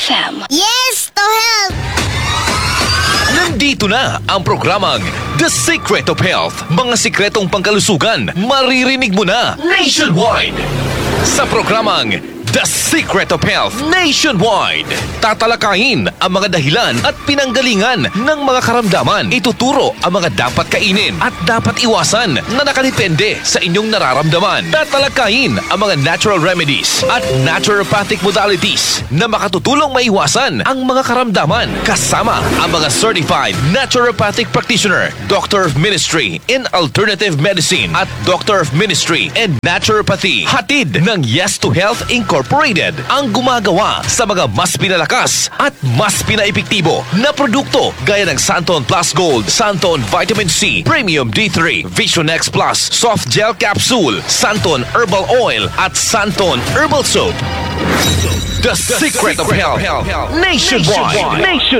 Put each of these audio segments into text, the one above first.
FM. Yes to health! Nandito na ang programang The Secret of Health. Mga sikretong pangkalusugan, maririnig mo na nationwide. Sa programang The Secret of Health Nationwide, tatalakayin ang mga dahilan at pinanggalingan ng mga karamdaman. Ituturo ang mga dapat kainin at dapat iwasan na nakadepende sa inyong nararamdaman. Tatalakayin ang mga natural remedies at naturopathic modalities na makatutulong maiwasan ang mga karamdaman. Kasama ang mga certified naturopathic practitioner, Doctor of Ministry in Alternative Medicine at Doctor of Ministry in Naturopathy. Hatid ng Yes to Health Incorporated ang gumagawa sa mga mas pinalakas at mas pinaepektibo na produkto gaya ng Santon Plus Gold, Santon Vitamin C, Premium D3, Vision X Plus, Soft Gel Capsule, Santon Herbal Oil at Santon Herbal Soap. The Secret of Health Nationwide.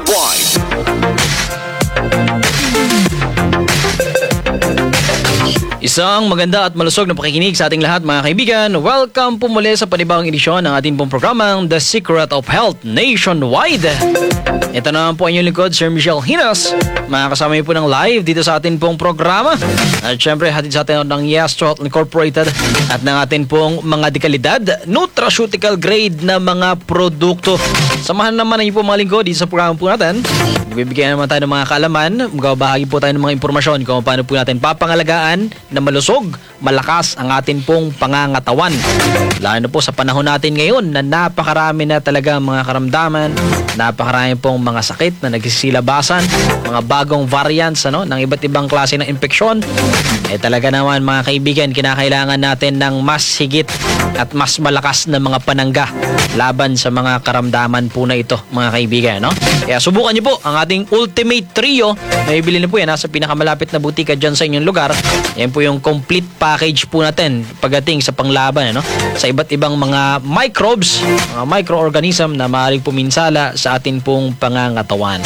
Isang maganda at malusog na pakikinig sa ating lahat mga kaibigan. Welcome po muli sa panibagong edisyon ng ating pong programang The Secret of Health Nationwide. Ito na po ang inyong lingkod, Sir Michelle Hinas. Makakasama niyo po ng live dito sa ating pong programa. At syempre, hatid sa atin ng Yes to Health Incorporated at ng ating pong mga dekalidad, nutraceutical grade na mga produkto. Samahan naman niyo po mga lingkod dito sa programa po natin. Bibigyan naman tayo ng mga kaalaman. Magbabahagi po tayo ng mga impormasyon kung paano po natin papangalagaan na malusog, malakas ang atin pong pangangatawan. Lalo na po sa panahon natin ngayon na napakarami na talaga mga karamdaman, napakarami pong mga sakit na nagsisilabasan, mga bagong variants ng iba't ibang klase ng infeksyon. Talaga naman mga kaibigan, kinakailangan natin ng mas higit at mas malakas na mga panangga laban sa mga karamdaman po na ito mga kaibigan. Kaya subukan niyo po ang ating Ultimate Trio. Nabibili na po yan sa pinakamalapit na butika dyan sa inyong lugar. Yan po yung complete package po natin pagdating sa panglaban sa iba't ibang mga microbes, mga microorganism na maaaring puminsala sa atin pong pangangatawan.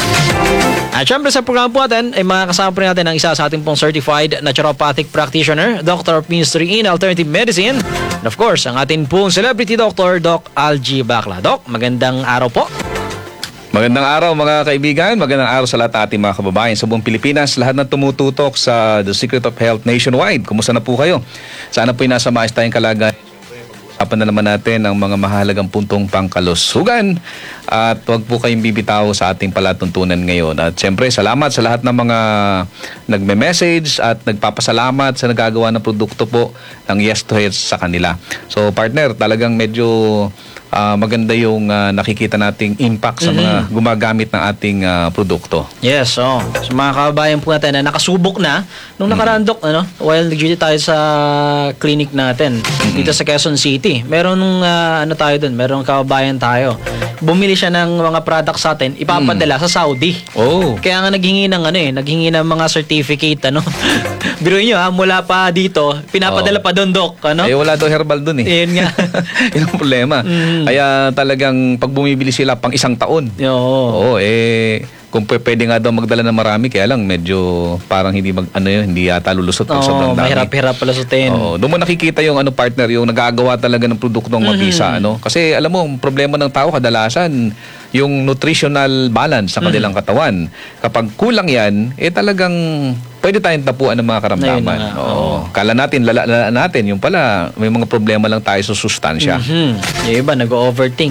At syempre sa programa po natin ay makakasama po natin ang isa sa ating pong certified naturopathic practitioner, Doctor of Ministry in Alternative Medicine, and of course ang ating pong celebrity doctor, Doc Algie Bacla. Doc, magandang araw po. Magandang araw mga kaibigan, magandang araw sa lahat ng ating mga kababayan sa buong Pilipinas, lahat ng tumututok sa The Secret of Health Nationwide. Kumusta na po kayo? Sana po nasa maayos tayong kalagayan. Pag-usapan na naman natin ang mga mahalagang puntong pangkalusugan at huwag po kayong bibitaw sa ating palatuntunan ngayon. At siyempre, salamat sa lahat ng mga nagme-message at nagpapasalamat sa nagagawa ng produkto po ng Yes to Health sa kanila. So partner, talagang medyo maganda yung nakikita nating impact sa mga gumagamit ng ating produkto. Yes, so mga kababayan po natin na nakasubok na nung nakaraan, Doc, while nag-duty tayo sa clinic natin dito sa Quezon City. Meron tayo dun, meron kababayan tayo. Bumili siya ng mga products sa atin, ipapadala sa Saudi. Oh. Kaya nga naghingi ng mga certificate, Biruin nyo mula pa dito, pinapadala pa doon, Doc, wala daw herbal doon Yun nga. Yun ang problema. Kaya talagang pag bumibili sila pang isang taon. Oo, kung pwede nga daw magdala ng marami, kaya lang medyo parang hindi yata lulusot pag sobrang dami. Mahirap-hirap palusutin. Doon mo nakikita yung partner, yung nagagawa talaga ng produktong mabisa. Kasi alam mo, problema ng tao kadalasan, yung nutritional balance sa kanilang katawan. Kapag kulang yan, talagang pwede tayong tapuan ng mga karamdaman. Kala natin, lala natin, yung pala, may mga problema lang tayo sa sustansya. Yung iba, nag-overthink.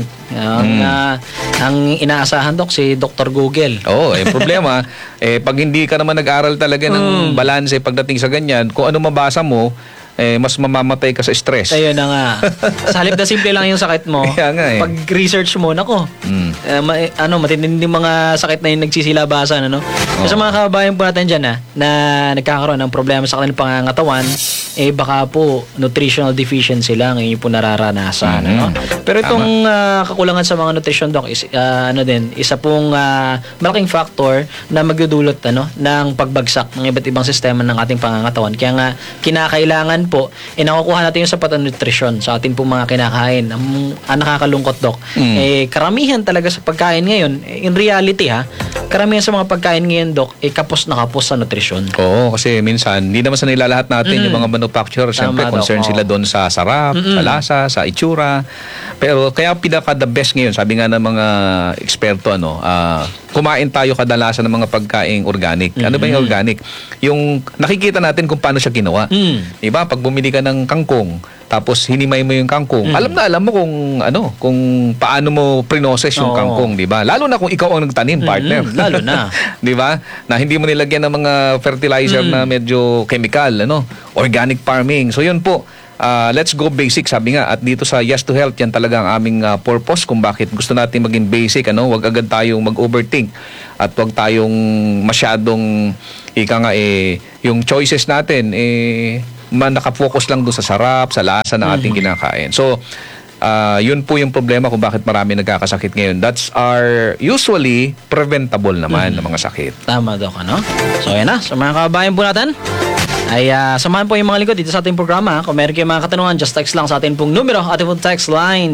Ang inaasahan, Doc, si Dr. Google. Problema, pag hindi ka naman nag-aral talaga ng balanse pagdating sa ganyan, kung ano mabasa mo, mas mamamatay ka sa stress. Ayun na nga. Sa halip na simple lang yung sakit mo, pag research mo, matinding mga sakit na yung nagsisilabasan, Sa mga kababayan po natin dyan, na nagkakaroon ng problema sa kanilang pangangatawan, baka po nutritional deficiency lang yung po nararanasan, Pero itong kakulangan sa mga nutrition, Doc, is isa pong malaking factor na magdudulot ng pagbagsak ng iba't ibang sistema ng ating pangangatawan. Kaya nga kinakailangan po, nakukuha natin yung sapat na nutrisyon sa ating pong mga kinakain. Ang nakakalungkot, Doc, karamihan talaga sa pagkain ngayon, in reality karamihan sa mga pagkain ngayon, Doc, kapos na kapos sa nutrisyon. Oo, kasi minsan, hindi naman sa nilalahat natin yung mga manufacturer. Siyempre, Tama, concern Doc. sila doon sa sarap, sa lasa, sa itsura. Pero kaya pinaka-the best ngayon, sabi nga ng mga eksperto, kumain tayo kadalasan ng mga pagkaing organic. Ano ba yung organic? Yung nakikita natin kung paano siya ginawa. Diba? Pag bumili ka ng kangkong, tapos hinimay mo yung kangkong, alam mo kung paano mo prinoses yung kangkong, di ba? Lalo na kung ikaw ang nagtanim, partner. Lalo na. Di ba? Na hindi mo nilagyan ng mga fertilizer na medyo chemical, organic farming. So yun po, let's go basic, sabi nga. At dito sa Yes to Health, yan talaga ang aming purpose kung bakit gusto natin maging basic. Huwag agad tayong mag-overthink at huwag tayong masyadong yung choices natin nakafocus lang doon sa sarap, sa lasa ng ating kinakain. So, yun po yung problema kung bakit marami nagkakasakit ngayon. That's usually preventable naman ng mga sakit. Tama, Doc, So, yan na. Sa mga kabayan po natin, ay samahan po yung mga lingkod dito sa ating programa. Kung meron kayong mga katanungan, just text lang sa ating pong numero. Ating pong text line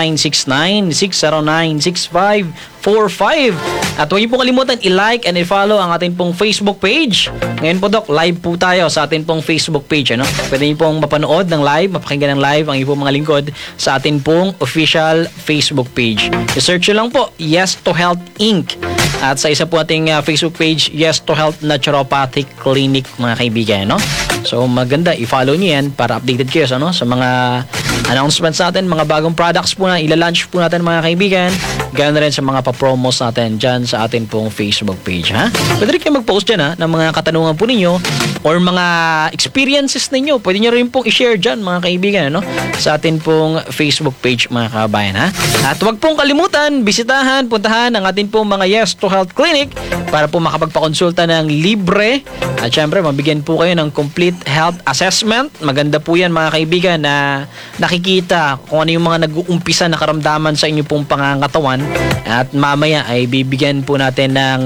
0969-609-6545. At huwag niyo pong kalimutan i-like and i-follow ang ating pong Facebook page. Ngayon po, Doc, live po tayo sa ating pong Facebook page. Pwede niyo pong mapanood ng live, mapakinggan ng live ang inyong mga lingkod sa ating pong official Facebook page. I-search nyo lang po, Yes to Health Inc. At sa isa po ating Facebook page, Yes to Health Naturopathic Clinic, mga kaibigan. So maganda, i-follow niyo yan para updated kayo sa mga announcements natin, mga bagong products po na ilalunch po natin, mga kaibigan. Ganoon rin sa mga pa-promos natin dyan sa atin pong Facebook page. Pwede rin kayo mag-post dyan ng mga katanungan po ninyo or mga experiences ninyo. Pwede nyo rin pong i-share dyan, mga kaibigan, sa atin pong Facebook page, mga kabayan. At huwag pong kalimutan, bisitahan, puntahan ang atin pong mga Yes to Health Clinic para po makapagpakonsulta ng libre. At syempre, mabigyan po kayo ng complete health assessment. Maganda po yan, mga kaibigan, na nakikita kung ano yung mga nag-uumpisa na karamdaman sa inyo pong pangangatawan. At mamaya ay bibigyan po natin ng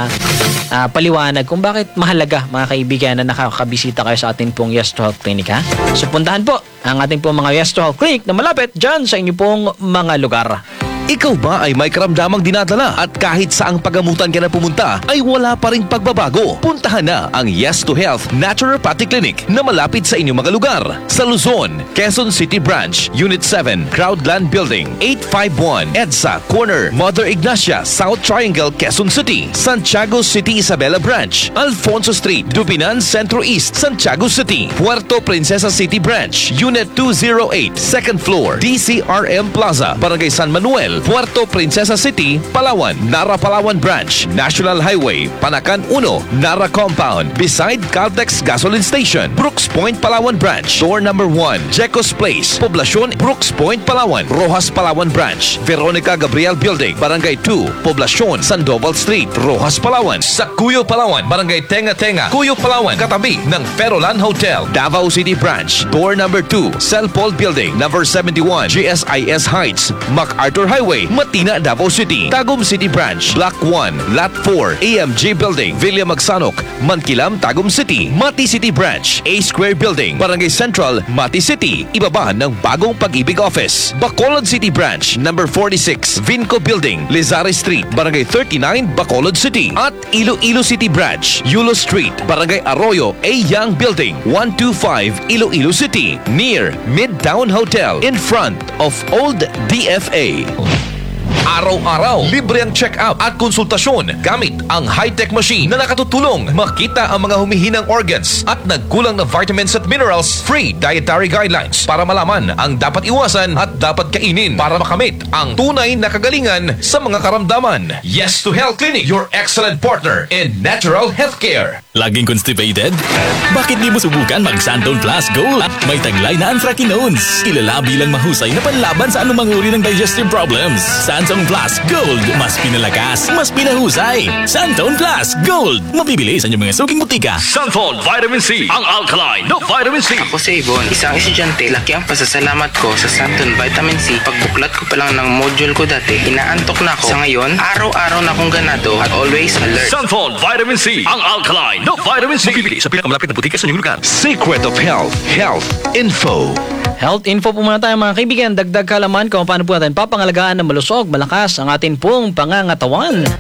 paliwanag kung bakit mahalaga, mga kaibigan, na nakakabisita kayo sa atin pong Yes to Health Clinic. So puntahan po ang ating pong mga Yes to Health Clinic na malapit dyan sa inyo pong mga lugar. Ikaw ba ay may karamdamang dinadala at kahit saang pagamutan ka na pumunta ay wala pa ring pagbabago? Puntahan na ang Yes to Health Naturopathic Clinic na malapit sa inyong mga lugar. Sa Luzon, Quezon City Branch, Unit 7, Crowdland Building, 851 EDSA Corner, Mother Ignacia, South Triangle, Quezon City. Santiago City Isabela Branch, Alfonso Street, Dubinan Centro East, Santiago City. Puerto Princesa City Branch, Unit 208, Second Floor, DCRM Plaza, Barangay San Manuel, Puerto Princesa City, Palawan. Nara Palawan Branch, National Highway, Panacan 1, Nara Compound, beside Caltex Gasoline Station. Brooks Point, Palawan Branch, Door number 1, Jecos Place, Poblacion, Brooks Point, Palawan. Rojas Palawan Branch, Veronica Gabriel Building, Barangay 2, Poblacion, Sandoval Street, Rojas Palawan. Sa Cuyo Palawan, Barangay Tenga Tenga, Cuyo Palawan, katabi ng Perolan Hotel. Davao City Branch, Door number 2, Cell Paul Building, number 71, GSIS Heights, MacArthur Highway, Matina, Davao City. Tagum City Branch, Block 1, Lot 4, AMG Building, Villa Magsanok, Mankilam, Tagum City. Mati City Branch, A Square Building, Barangay Central, Mati City. Ibaba ng Bagong Pag-ibig Office. Bacolod City Branch, number 46, Vinco Building, Lizare Street, Barangay 39, Bacolod City. At Iloilo City Branch, Yulo Street, Barangay Arroyo, A Young Building, 125, Iloilo City. Near Midtown Hotel, in front of Old DFA. Araw-araw, libre ang check-up at konsultasyon gamit ang high-tech machine na nakatutulong makita ang mga humihinang organs at nagkulang na vitamins at minerals. Free dietary guidelines para malaman ang dapat iwasan at dapat kainin para makamit ang tunay na kagalingan sa mga karamdaman. Yes to Health Clinic, your excellent partner in natural healthcare. Laging constipated? Bakit di mo subukan mag-Santon Plus Gold? May taglay na anthracinones. Kilala bilang mahusay na panlaban sa anumang uri ng digestive problems. Santon Plus Gold. Mas pinalakas, mas pinahusay. Santon Plus Gold. Mabibili sa inyong mga suking butika. Santon Vitamin C, ang alkaline na vitamin C. Ako si Ibon, isang estudyante. Laki ang pasasalamat ko sa Santon Vitamin C. Pagbuklat ko pa lang ng module ko dati, inaantok na ako. Sa ngayon, araw-araw na akong ganado at always alert. Santon Vitamin C, ang alkaline na vitamin C. Mabibili sa pinakamalapit na butika sa inyong lugar. Secret of Health, Health Info. Health info po muna tayo, mga kaibigan. Dagdag kalaman kung paano po natin papangalagaan na malusog, malakas ang ating pong pangangatawan.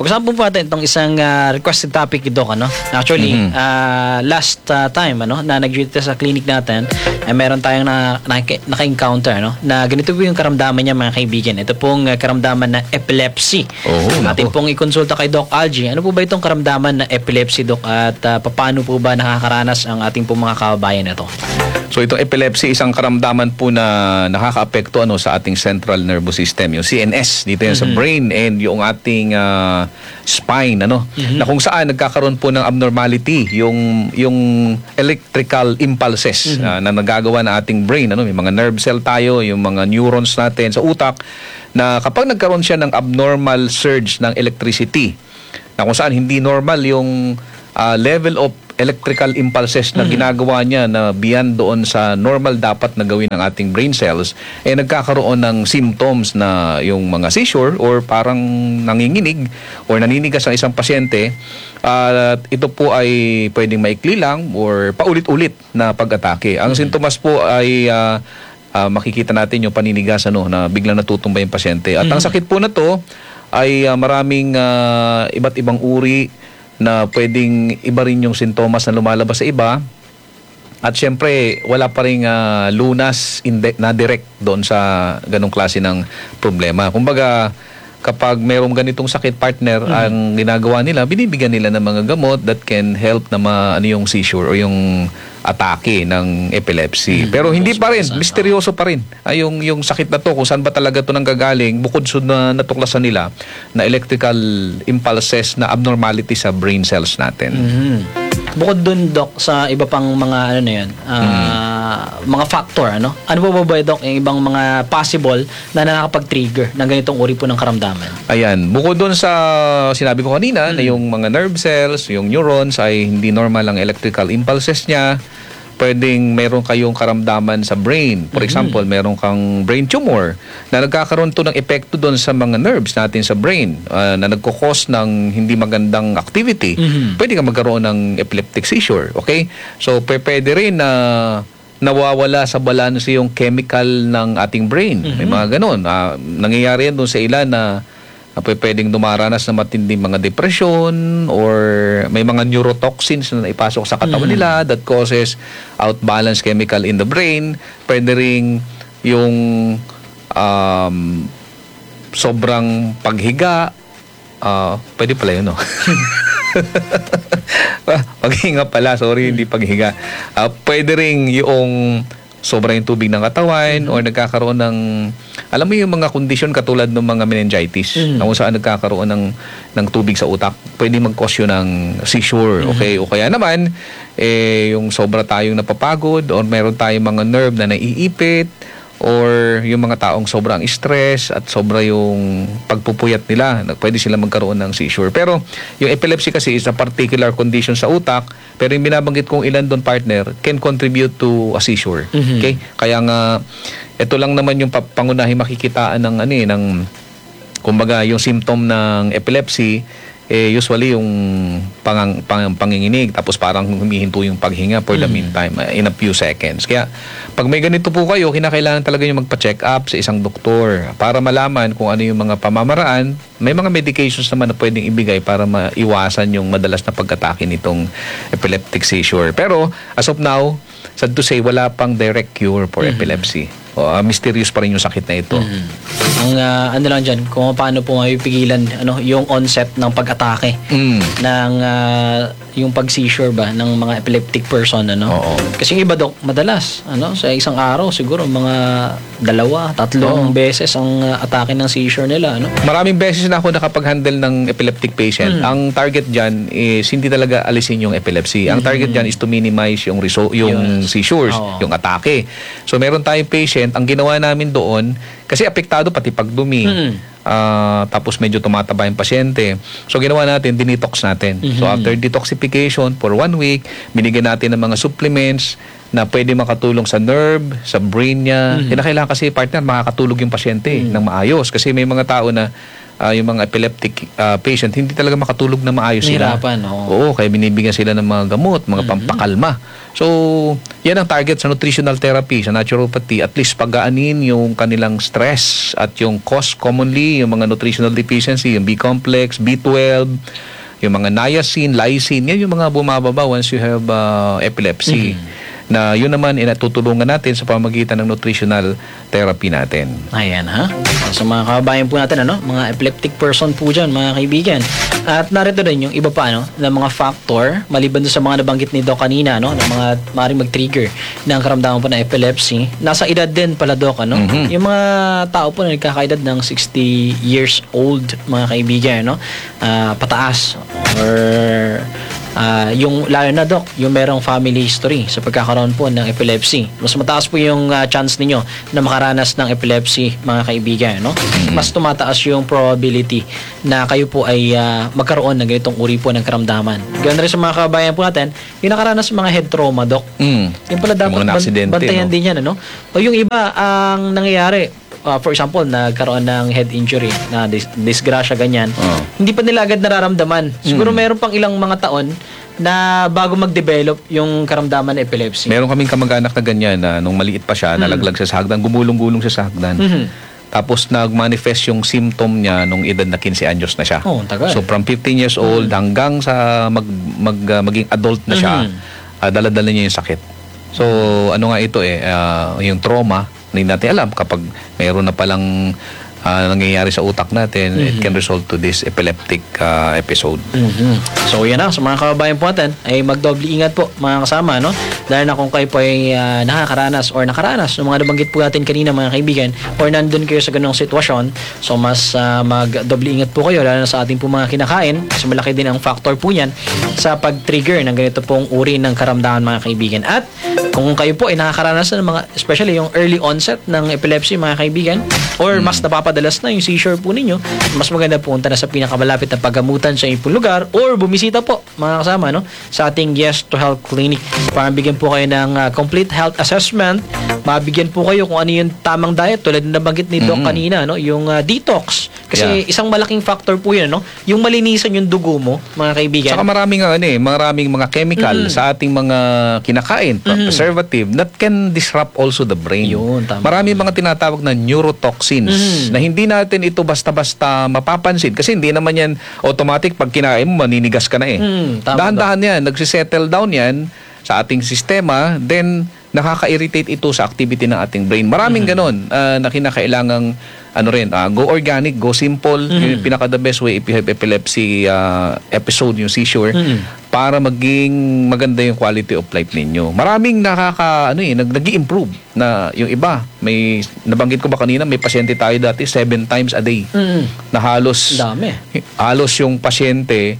Pag-usapan po natin itong isang requested topic, Doc, ano? Actually, last time, ano, na nag-duty sa clinic natin, meron tayong naka-encounter, ano, na ganito po yung karamdaman niya, mga kaibigan. Ito pong karamdaman na epilepsy. Ating pong ikonsulta kay Doc Algie. Ano po ba itong karamdaman na epilepsy, Doc? At paano po ba nakakaranas ang ating pong mga kababayan na ito? So itong epilepsy, isang karamdaman po na nakakaapekto sa ating central nervous system, yung CNS, dito yan sa brain and yung ating spine, na kung saan nagkakaroon po ng abnormality, yung electrical impulses na nagagawa ng ating brain, may mga nerve cell tayo, yung mga neurons natin sa utak, na kapag nagkaroon siya ng abnormal surge ng electricity, na kung saan hindi normal yung level of electrical impulses na ginagawa niya na beyond doon sa normal dapat na gawin ng ating brain cells, nagkakaroon ng symptoms na yung mga seizure or parang nanginginig or naninigas ang isang pasyente. Ito po ay pwedeng maikli lang or paulit-ulit na pag-atake. Ang sintomas po ay makikita natin yung paninigas na biglang natutumba yung pasyente. At ang sakit po na to ay maraming iba't ibang uri na pwedeng iba rin yung sintomas na lumalabas sa iba. At syempre, wala pa rin lunas na direct doon sa ganong klase ng problema. Kumbaga, kapag merong ganitong sakit, partner, ang ginagawa nila, binibigyan nila ng mga gamot that can help na yung seizure o yung atake ng epilepsy. Pero hindi pa rin, misteryoso pa rin yung sakit na to, kung saan ba talaga to nanggagaling, bukod sa natuklasan nila na electrical impulses na abnormality sa brain cells natin. Bukod dun, Doc, sa iba pang mga mga factor, ano po ba, Doc, yung ibang mga possible na nakakapag-trigger ng ganitong uri po ng karamdaman? Ayan, bukod dun sa sinabi ko kanina na yung mga nerve cells, yung neurons ay hindi normal ang electrical impulses niya, pwedeng meron kayong karamdaman sa brain. For example, meron kang brain tumor na nagkakaroon to ng epekto doon sa mga nerves natin sa brain na nagkukos ng hindi magandang activity. Pwede ka magkaroon ng epileptic seizure. Okay? So, pwede rin na nawawala sa balance yung chemical ng ating brain. May mga ganun. Nangyayari yan doon sa ilan na pwedeng dumaranas na matinding mga depression or may mga neurotoxins na naipasok sa katawan nila that causes outbalance chemical in the brain. Pwede ring yung sobrang paghiga. Pwede pala yun, no? Paghinga pala, sorry, hindi paghiga. Pwede ring yung sobra yung tubig ng katawan or nagkakaroon ng, alam mo yung mga kondisyon katulad ng mga meningitis na kung saan nagkakaroon ng tubig sa utak, pwede mag-cause yun ng seizure, okay? O kaya naman, yung sobra tayong napapagod or meron tayong mga nerve na naiipit or yung mga taong sobrang stress at sobra yung pagpupuyat nila, pwede sila magkaroon ng seizure. Pero yung epilepsy kasi is a particular condition sa utak, pero yung binabanggit kong ilan doon, partner, can contribute to a seizure. Okay? Kaya nga, ito lang naman yung pangunahing makikitaan ng kumbaga, yung symptom ng epilepsy, usually yung panginginig, tapos parang humihinto yung paghinga for the meantime, in a few seconds. Kaya, pag may ganito po kayo, kinakailangan talaga yung magpa-check up sa isang doktor para malaman kung ano yung mga pamamaraan. May mga medications naman na pwedeng ibigay para maiwasan yung madalas na pag-atake nitong epileptic seizure. Pero, as of now, sad to say, wala pang direct cure for epilepsy. Mysterious pa rin yung sakit na ito. Ang ano lang dyan, kung paano po mapipigilan yung onset ng pag-atake ng yung pag-seizure ba ng mga epileptic person, Oo. Kasi yung iba, Doc, madalas sa isang araw siguro mga 2, 3 beses ang atake ng seizure nila, Maraming beses na ako nakapag-handle ng epileptic patient. Ang target dyan is hindi talaga alisin yung epilepsy. Ang target dyan is to minimize yung seizures, yung atake. So meron tayong patient, ang ginawa namin doon, kasi apektado pati pagdumi. Tapos medyo tumataba yung pasyente. So ginawa natin, dinetox natin. So after detoxification for 1 week, binigyan natin ng mga supplements na pwede makatulong sa nerve, sa brain niya. Kailangan kasi, partner, makakatulog yung pasyente ng maayos. Kasi may mga tao na yung mga epileptic patient, hindi talaga makatulog na maayos sila. Nahirapan, Oo, kaya binibigyan sila ng mga gamot, mga pampakalma. So, yan ang target sa nutritional therapy, sa naturopathy. At least pagaanin yung kanilang stress at yung cause commonly, yung mga nutritional deficiency, yung B-complex, B12, yung mga niacin, lysine, yan yung mga bumababa once you have epilepsy. Na yun naman inatutulungan natin sa pamagitan ng nutritional therapy natin. Ayan ha. So mga kababayan po natin, mga epileptic person po dyan, mga kaibigan. At narito din yung iba pa na mga factor, maliban doon sa mga nabanggit ni Doc kanina, na mga maaaring mag-trigger ng karamdaman po ng epilepsy. Nasa edad din pala, Doc, Yung mga tao po na nagkakaedad ng 60 years old, mga kaibigan, pataas, or yung lalo na, Doc, yung merong family history sa pagkakaroon po ng epilepsy. Mas mataas po yung chance ninyo na makaranas ng epilepsy, mga kaibigan, Mas tumataas yung probability na kayo po ay magkaroon ng ganitong uri po ng karamdaman. Ganoon rin sa mga kabayan po natin, yung nakaranas ng mga head trauma, Doc. Yung pala dapat bantayan din yan, O yung iba, ang nangyayari, for example, nagkaroon ng head injury na disgrasya, ganyan, hindi pa nila agad nararamdaman. Siguro meron pang ilang mga taon na bago mag-develop yung karamdaman ng epilepsy. Meron kaming kamag-anak na ganyan na nung maliit pa siya, nalaglag siya sa hagdan, gumulong-gulong siya sa hagdan. Tapos nag-manifest yung symptom niya nung edad na 15 anyos na siya. Tagal. So from 15 years old hanggang sa maging adult na siya, dala-dala niya yung sakit. So ano nga ito yung trauma, hindi natin alam kapag mayroon na palang nangyayari sa utak natin, it can result to this epileptic episode. So yan na, sa mga kababayan po natin ay magdoble ingat po, mga kasama, dahil na kung kayo po ay nakakaranas ng mga nabanggit po natin kanina, mga kaibigan, or nandun kayo sa ganung sitwasyon, so mas magdoble ingat po kayo, lalo na sa ating po mga kinakain, kasi malaki din ang factor po yan sa pag-trigger ng ganito pong uri ng karamdaman, mga kaibigan. At kung kayo po ay nakakaranas ng mga, especially yung early onset ng epilepsy, mga kaibigan, or mas napapadalas na yung seizure po ninyo, mas maganda punta na sa pinakamalapit na paggamutan sa inyong lugar, or bumisita po, mga kasama, sa ating Yes to Health Clinic para bigyan po kayo ng complete health assessment, mabigyan po kayo kung ano yung tamang diet, tulad na nabanggit ni Doc kanina, yung detox. Kasi isang malaking factor po yun, yung malinisan yung dugo mo, mga kaibigan. Saka maraming mga chemical sa ating mga kinakain, preservative, that can disrupt also the brain. Yun, tama. Maraming mga tinatawag na neurotoxins na hindi natin ito basta-basta mapapansin kasi hindi naman yan automatic pag kinain mo, maninigas ka na Dahan-dahan yan, nagsisettle down yan sa ating sistema, then nakaka-irritate ito sa activity ng ating brain. Maraming ganon na kinakailangang go organic, go simple. Yung pinaka-the best way if you have epilepsy episode, yung seizure, para maging maganda yung quality of life ninyo. Maraming nag-i-improve na yung iba. May nabanggit ko ba kanina, may pasyente tayo dati 7 times a day. Na halos yung pasyente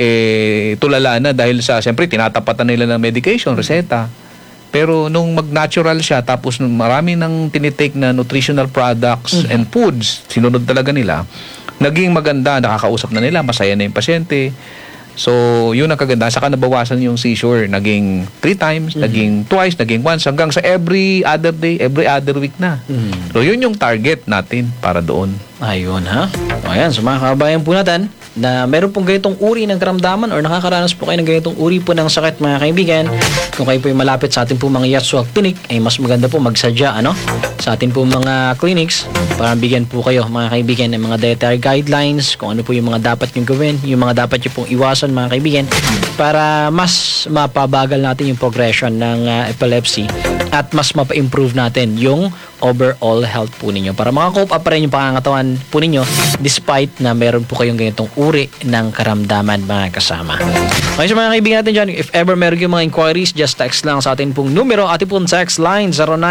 tulala na dahil sa, siyempre, tinatapatan nila ng medication, reseta. Pero nung mag-natural siya, tapos marami nang tinitake na nutritional products and foods, sinunod talaga nila, naging maganda, nakakausap na nila, masaya na yung pasyente. So, yun ang kaganda. Saka nabawasan yung seizure. Naging 3 times, naging twice, naging once, hanggang sa every other day, every other week na. So, yun yung target natin para doon. Ayun, ha? Ayan, sa mga kababayan po natin, na meron pong ganitong uri ng karamdaman or nakakaranas po kayo ng ganitong uri po ng sakit, mga kaibigan, kung kayo po yung malapit sa atin po mga Yes to Health Clinic, ay mas maganda po magsadya sa atin po mga clinics para bigyan po kayo, mga kaibigan, ng mga dietary guidelines, kung ano po yung mga dapat nyo gawin, yung mga dapat nyo pong iwasan, mga kaibigan, para mas mapabagal natin yung progression ng epilepsy at mas mapa-improve natin yung overall health po ninyo para makakope up pa rin yung pangangatawan po ninyo despite na meron po kayong ganitong uri ng karamdaman, mga kasama. Okay, so mga kaibigan natin dyan, if ever meron yung mga inquiries, just text lang sa atin pong numero, atin pong text line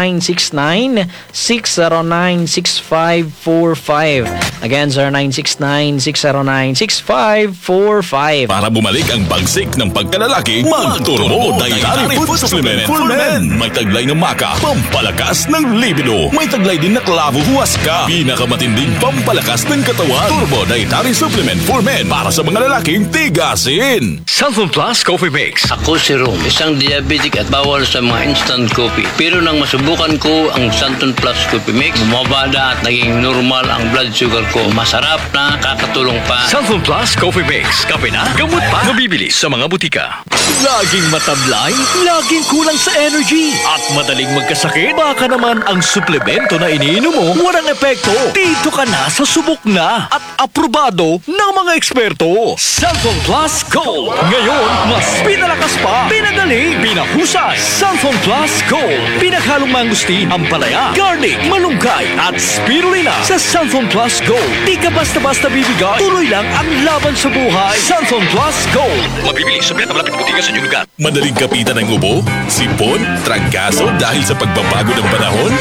0969-609-6545. Again, 0969-609-6545. Para bumalik ang bagsik ng pagkalalaki, magturbo Dietary Food Supplement Full Men. May taglay ng maka, pampalakas ng libido. ubo, may taglay din na klabo huwaska. Pinakamatinding pampalakas ng katawan. Turbo Dietary Supplement for Men para sa mga lalaking tigasin. Santon Plus Coffee Mix. Ako si Rom, isang diabetic at bawal sa mga instant coffee. Pero nang masubukan ko ang Santon Plus Coffee Mix, bumaba na at naging normal ang blood sugar ko. Masarap na, kakatulong pa. Santon Plus Coffee Mix. Kape na, gamot pa. Mabibili sa mga butika. Laging matablay, laging kulang sa energy, at madaling magkasakit. Baka naman ang suplemento na iniinom mo walang epekto. Dito ka na sa subok na at aprobado ng mga eksperto. Santon Plus Gold. Ngayon, mas pinalakas pa, pinagaling, pinahusay. Santon Plus Gold. Pinaghalong mangustin, ampalaya, garlic, malunggay, at spirulina. Sa Santon Plus Gold, di ka basta-basta bibigay. Tuloy lang ang laban sa buhay. Santon Plus Gold. Mabibili sa malapit butika sa inyong lugar. Madaling kapitan ng ubo, sipon, trangkaso dahil sa pagbabago ng panahon?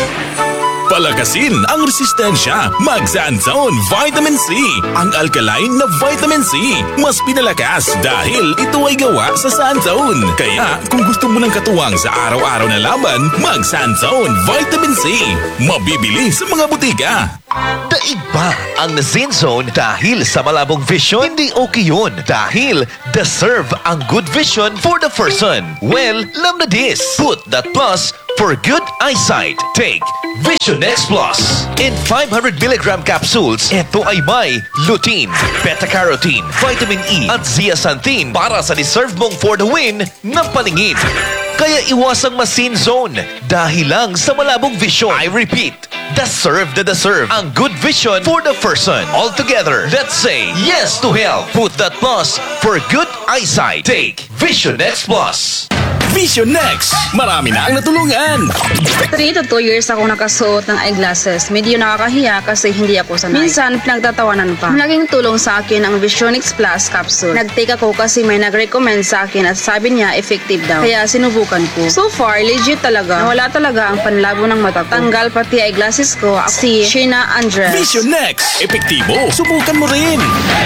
Palakasin ang resistensya. Mag-Sanzone Vitamin C. Ang alkaline na Vitamin C. Mas pinalakas dahil ito ay gawa sa Sanzone. Kaya kung gusto mo ng katuwang sa araw-araw na laban, mag-Sanzone Vitamin C. Mabibili sa mga butika. Daig ba ang Zinzone dahil sa malabong vision? Hindi okay yun dahil deserve ang good vision for the person. Well, alam na this. Put that plus for good eyesight. Take Vision X Plus. In 500 mg capsules, ito ay may lutein, beta-carotene, vitamin E at zeaxanthin para sa deserve mong for the win na paningin. Kaya iwasang masin zone dahil lang sa malabong vision. I repeat, deserve ang good vision for the person. All together, let's say yes to health. Put that plus for good eyesight. Take Vision X Plus. Vision Next. Marami na ang natulungan. 3 to 2 years ako nakasuot ng eyeglasses. Medyo nakakahiya kasi hindi ako sanay. Minsan, pinagtatawanan pa. Malaking tulong sa akin ang Vision X Plus capsule. Nag-take ako kasi may nag-recommend sa akin at sabi niya effective daw. Kaya sinubukan ko. So far, legit talaga. Nawala talaga ang panlabo ng mata ko. Tanggal pati eyeglasses ko. Si Sheena Andres. Vision Next. Epektibo. Subukan mo rin.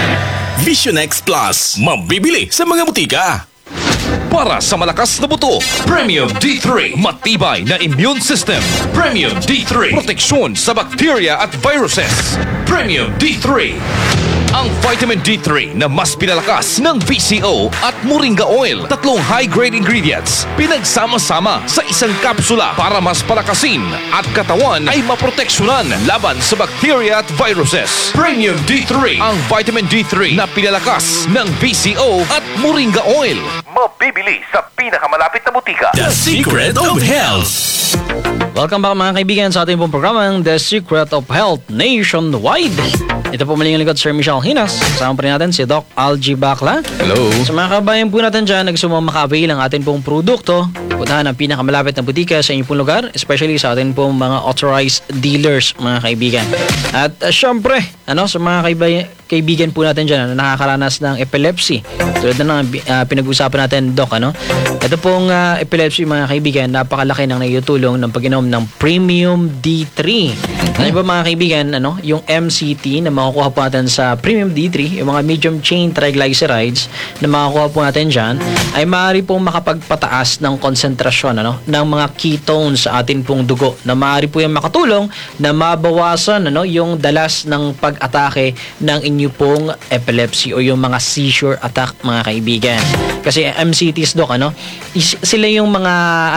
Vision X Plus. Mabibili sa mga butika. Para sa malakas na buto, Premium D3. Matibay na immune system, Premium D3. Proteksyon sa bacteria at viruses, Premium D3. Ang Vitamin D3 na mas pinalakas ng VCO at Moringa Oil. 3 high-grade ingredients pinagsama-sama sa isang kapsula para mas palakasin at katawan ay maproteksyonan laban sa bacteria at viruses. Premium D3. Ang Vitamin D3 na pinalakas ng VCO at Moringa Oil. Mabibili sa pinakamalapit na butika. The Secret of Health. Welcome back mga kaibigan sa ating pong programang The Secret of Health Nationwide. Ito po muli yung likod, Sir Michelle Hinas. Kasama pa rin natin si Doc Algie Bacla. Hello. Sa mga kabayan po natin dyan, nagsumamakabail ang ating pong produkto. Puntahan ang pinakamalapit na butika sa inyong pong lugar, especially sa ating pong mga authorized dealers, mga kaibigan. At syempre, sa mga kaibigan po natin dyan na nakakaranas ng epilepsy. Tulad na pinag-usapan natin, Doc, Ito pong epilepsy, mga kaibigan, napakalaki ng naitutulong ng pag-inom ng Premium D3. Ano ba mga kaibigan, yung MCT na makukuha po natin sa Premium D3, yung mga medium chain triglycerides na makukuha po natin dyan, ay maaari pong makapagpataas ng konsentrasyon ng mga ketones sa atin pong dugo, na maaari po yung makatulong na mabawasan yung dalas ng pag-atake ng inyo pong epilepsy o yung mga seizure attack, mga kaibigan. Kasi MCTs, Doc, sila yung mga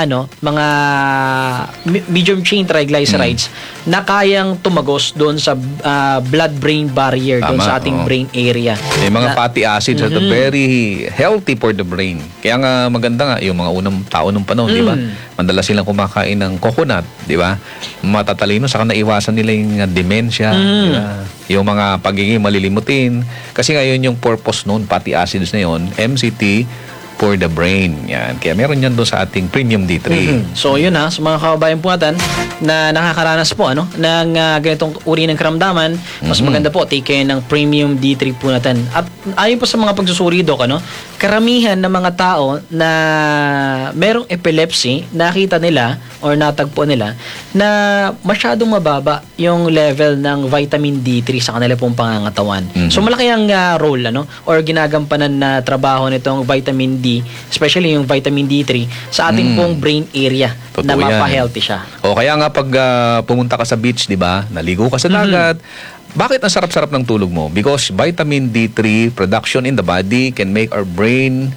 medium chain triglycerides na kayang tumagos doon sa blood-brain barrier, doon sa ating brain area. May mga fatty acids that are very healthy for the brain. Kaya nga maganda nga yung mga unang tao nung panahon, di ba? Madalas silang kumakain ng coconut, di ba? Matatalino, saka naiwasan nila yung dementia, di ba? Yung mga pagiging malilimutin. Kasi ngayon yung purpose noon, fatty acids na yun, MCT for the brain. Yan. Kaya meron yan doon sa ating Premium D3. So yun sa mga kababayan po natin na nakakaranas po ng ganitong uri ng karamdaman, mas maganda po take care ng Premium D3 po natin. At ayon po sa mga pagsusuri, Doc, karamihan ng mga tao na merong epilepsy, nakita nila or natagpo nila na masyadong mababa yung level ng vitamin D3 sa kanila pong pangangatawan. So malaki ang role or ginagampanan na trabaho nitong vitamin D3 D, especially yung vitamin D3, sa ating pong brain area na Totoo yan. mapa-healthy siya. O kaya nga pag pumunta ka sa beach, di ba? Naligo ka sa dagat. Bakit ang sarap-sarap ng tulog mo? Because vitamin D3 production in the body can make our brain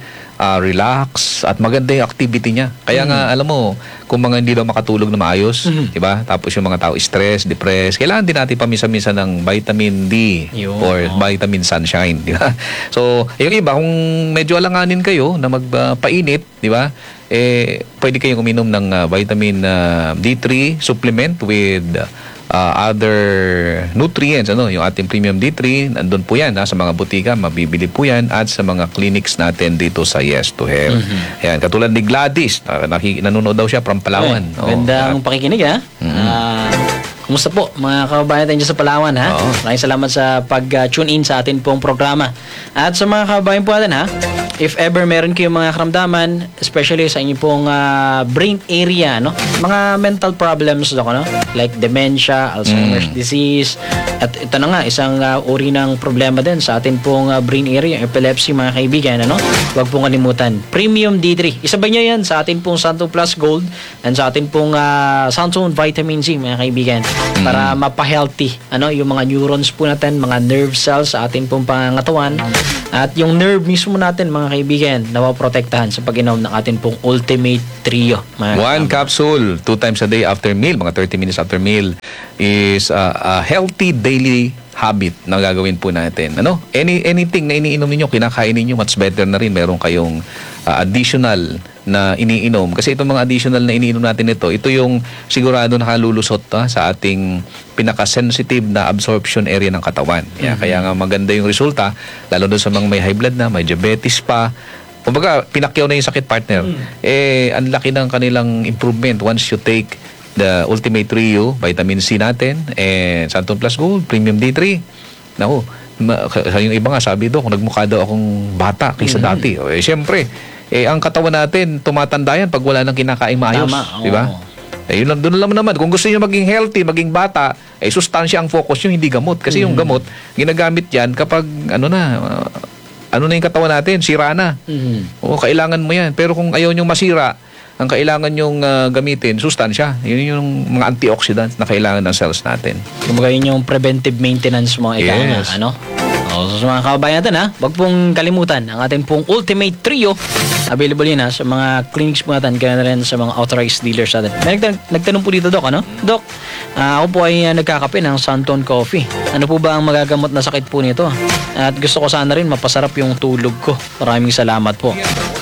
relax at maganda yung activity niya. Kaya nga, alam mo, kung mga hindi daw makatulog na maayos, di ba? Tapos yung mga tao stress, depressed, kailangan din natin pamisa-misa ng vitamin D Yun. or vitamin sunshine, di ba? So, yung iba, kung medyo alanganin kayo na magpainit, di ba? Pwede kayong uminom ng vitamin D3 supplement with other nutrients, yung ating premium D3, nandun po yan sa mga butika, mabibili po yan at sa mga clinics natin dito sa Yes to Health. Ayan, katulad ni Gladys, nanonood daw siya from Palawan. Gandang pakikinig ha. Kumusta po mga kababayan tayo dyan sa Palawan ha? Oo. Maraming salamat sa pag-tune in sa atin pong programa. At sa mga kababayan po natin ha, if ever meron kayong mga karamdaman, especially sa inyong pong brain area, mga mental problems, like dementia, Alzheimer's disease, at ito na nga, isang uri ng problema din sa atin pong brain area, epilepsy mga kaibigan, huwag pong kalimutan. Premium D3, isabay niya yan sa atin pong Santon Plus Gold and sa atin pong Santon Vitamin C mga kaibigan, para mapa-healthy yung mga neurons po natin, mga nerve cells sa atin pong pangangatawan, at yung nerve mismo natin mga kaibigan, nawaprotektahan sa pag-inom ng atin pong Ultimate Trio. One capsule 2 times a day after meal, mga 30 minutes after meal, is a healthy daily habit na gagawin po natin. Anything na iniinom ninyo, kinakain ninyo, much better na rin meron kayong additional na iniinom. Kasi itong mga additional na iniinom natin ito yung sigurado nakalulusot sa ating pinaka-sensitive na absorption area ng katawan. Kaya nga maganda yung resulta, lalo doon sa mga may high blood na, may diabetes pa. Kumbaga, pinakyaw na yung sakit, partner. Ang laki ng kanilang improvement once you take the Ultimate Trio, Vitamin C natin, and Santon Plus Gold, Premium D3. Naku, yung iba nga sabi doon, kung nagmukha daw akong bata kaysa dati. Siyempre, ang katawan natin, tumatanda yan pag wala nang kinakain maayos. Di ba? Yun lang, doon lang naman. Kung gusto niyo maging healthy, maging bata, sustansya ang focus nyo, hindi gamot. Kasi yung gamot, ginagamit yan kapag, ano na yung katawan natin, sira na. O, kailangan mo yan. Pero kung ayaw nyo masira, ang kailangan yung gamitin, sustansya. Yun yung mga antioxidants na kailangan ng cells natin. Kumbaga yun yung preventive maintenance mo. Yes. So, sa mga kababayan natin huwag pong kalimutan ang ating pong Ultimate Trio. Available yun sa mga clinics po natin, kaya na rin sa mga authorized dealers natin. May nagtanong po dito, Doc, Doc, ako po ay nagkakape ng Santon Coffee. Ano po ba ang magagamot na sakit po nito? At gusto ko sana rin mapasarap yung tulog ko. Maraming salamat po.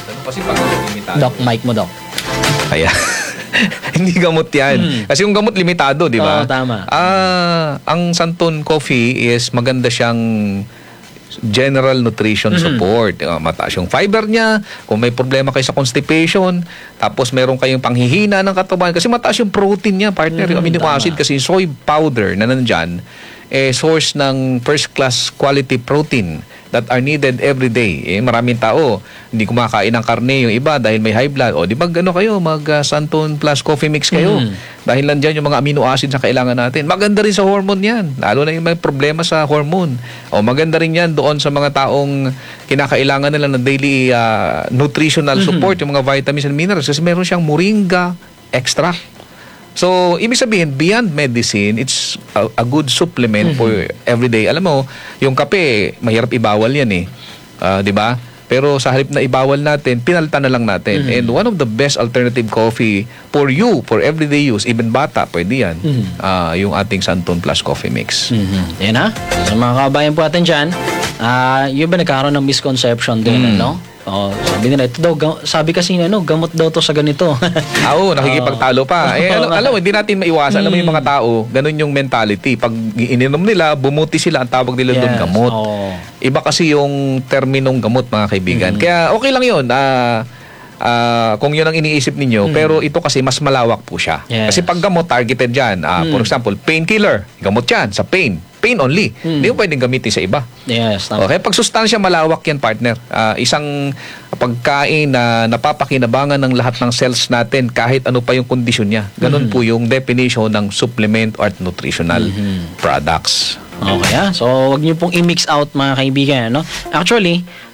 Doc, mic mo, Doc. Kaya, hindi gamot yan. Kasi yung gamot limitado, di ba? Oo, tama. Ang Santon Coffee is maganda siyang general nutrition support. Mataas yung fiber niya. Kung may problema kayo sa constipation, tapos meron kayong panghihina ng katawan, kasi mataas yung protein niya, partner. Yung amino acid, kasi soy powder na nandyan, source ng first class quality protein that are needed every day. Maraming tao hindi kumakain ng karne, yung iba dahil may high blood. O di mag Santon Plus Coffee Mix kayo. Dahil nandiyan yung mga amino acids na kailangan natin. Maganda rin sa hormone yan. Lalo na yung may problema sa hormone. O maganda rin yan doon sa mga taong kinakailangan nila ng daily nutritional support, yung mga vitamins and minerals. Kasi meron siyang moringa extract. So, ibig sabihin, beyond medicine, it's a good supplement for everyday. Alam mo, yung kape, mahirap ibawal yan di ba? Pero sa halip na ibawal natin, pinalitan na lang natin. And one of the best alternative coffee for you, for everyday use, even bata, pwede yan, yung ating Santon Plus Coffee Mix. Yan sa mga kabayan po natin dyan, yung ba nagkakaroon ng misconception din, sabi nila, ito daw, sabi kasi gamot daw to sa ganito. Oo, nakikipagtalo pa. Alam mo, hindi natin maiwasan. Alam mo yung mga tao, ganun yung mentality. Pag ininom nila, bumuti sila, ang tawag nila doon gamot. Iba kasi yung terminong gamot, mga kaibigan. Kaya okay lang yun. Kung yun ang iniisip ninyo, pero ito kasi mas malawak po siya. Kasi pag gamot, targeted dyan. For example, painkiller, gamot yan sa pain. Pain only. Hindi mo pwedeng gamitin sa iba. Yes, tama. Okay, pag sustansya, malawak yan, partner. Isang pagkain na napapakinabangan ng lahat ng cells natin kahit ano pa yung kondisyon niya. Ganun po yung definition ng supplement or nutritional products. Okay, so wag niyo pong i-mix out, mga kaibigan, Actually,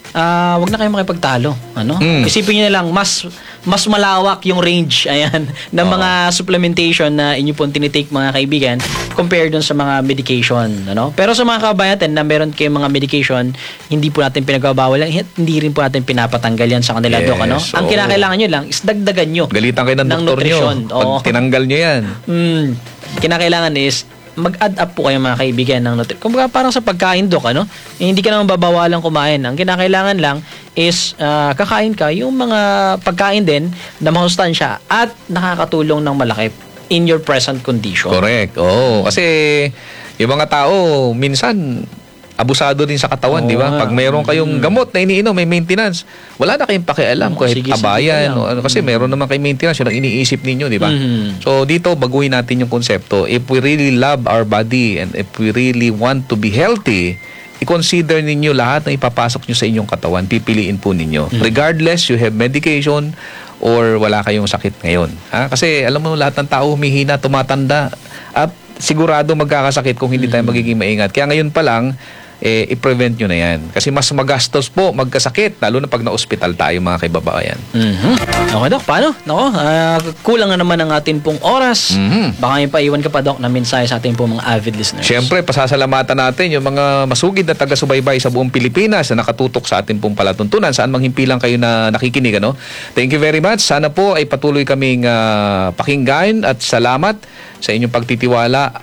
wag na kayo makipagtalo. Ano? Isipin niyo na lang, mas malawak yung range ng mga supplementation na inyo pong tinitake mga kaibigan compared dun sa mga medication. Ano? Pero sa mga kababayan natin na meron kayong mga medication, hindi po natin pinagbabawal, hindi rin po natin pinapatanggal yan sa kanila, Doc. Ano? Ang kinakailangan nyo lang is dagdagan nyo. Galitan kayo ng doktor nyo pag tinanggal nyo yan. Kinakailangan is mag-add up po kayo mga kaibigan ng nutrition. Kumbaga parang sa pagkain, Doc, ano? Hindi ka naman babawalang kumain. Ang kinakailangan lang is kakain ka yung mga pagkain din na mahustansya at nakakatulong ng malaki in your present condition. Correct. Oo. Kasi yung mga tao, minsan, abusado din sa katawan, di ba? Pag mayroon kayong gamot na iniinom, may maintenance, wala na kayong pakialam kahit abayan. Kasi mayroon naman kayong maintenance, yun ang iniisip ninyo, di ba? So, dito, baguhin natin yung konsepto. If we really love our body and if we really want to be healthy, i-consider ninyo lahat na ipapasok nyo sa inyong katawan. Pipiliin po ninyo. Regardless, you have medication or wala kayong sakit ngayon. Kasi, alam mo, lahat ng tao humihina, tumatanda, at sigurado magkakasakit kung hindi tayo magiging maingat. Kaya ngayon pa lang, i-prevent nyo na yan. Kasi mas magastos po magkasakit, lalo na pag na-hospital tayo mga kaibabayan. Okay, Doc. Paano? Kulang na naman ang atin pong oras. Baka may paiwan ka pa, Doc, na mensahe sa atin pong mga avid listeners. Siyempre, pasasalamatan natin yung mga masugid na taga-subaybay sa buong Pilipinas na nakatutok sa atin pong palatuntunan, saan mang himpilang kayo na nakikinig. Ano? Thank you very much. Sana po ay patuloy kaming pakinggan at salamat sa inyong pagtitiwala